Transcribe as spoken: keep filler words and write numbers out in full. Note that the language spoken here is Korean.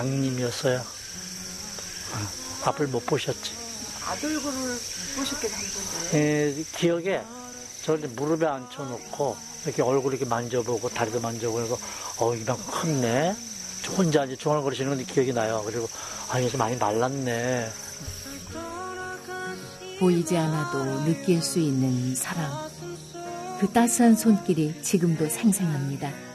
장님이었어요. 앞을 못 보셨지. 아들 얼굴을 보셨겠 한 번도. 예, 기억에 저를 무릎에 앉혀놓고 이렇게 얼굴 이렇게 만져보고 다리도 만져보고 어 이만큼 컸네. 혼자 이제 중얼거리시는 건 기억이 나요. 그리고 아 이제 많이 말랐네. 보이지 않아도 느낄 수 있는 사랑. 그 따스한 손길이 지금도 생생합니다.